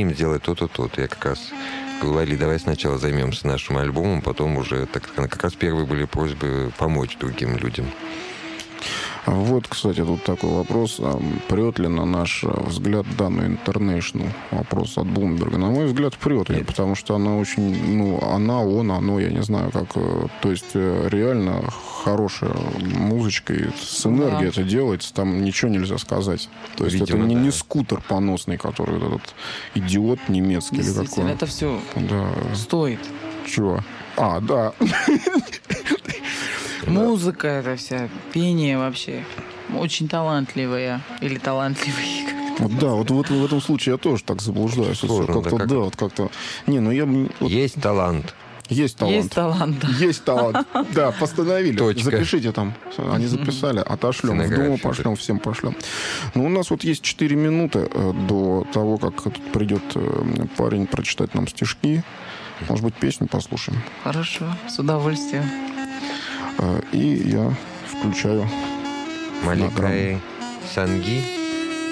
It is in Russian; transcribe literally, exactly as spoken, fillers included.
умеем сделать то-то, то-то. Я как раз говорили, давай сначала займемся нашим альбомом, потом уже, так как раз первые были просьбы помочь другим людям. Вот, кстати, тут такой вопрос. Прет ли на наш взгляд данный International? Вопрос от Блумберга. На мой взгляд, прет ли, потому что она очень, ну, она, он, оно, я не знаю, как... То есть, реально хорошая музычка, и с энергией да. это делается, там ничего нельзя сказать. То есть, Видимо, это не, да. не скутер поносный, который вот этот идиот немецкий или какой. это все да. стоит. Чего? А, да. Музыка это вся, пение вообще. Очень талантливая. Или талантливый. Вот, да, вот, вот в этом случае я тоже так заблуждаюсь. Сложно, как-то, да, как... да, вот как-то... Не, ну я... Вот... Есть талант. Есть талант. Есть талант, да. Есть талант. Да, постановили. Точка. Запишите там. Они записали, отошлем. В Думу пошлем, всем пошлем. Ну, у нас вот есть четыре минуты до того, как тут придет парень прочитать нам стишки. Может быть, песню послушаем? Хорошо, с удовольствием. И я включаю Маликай Санги.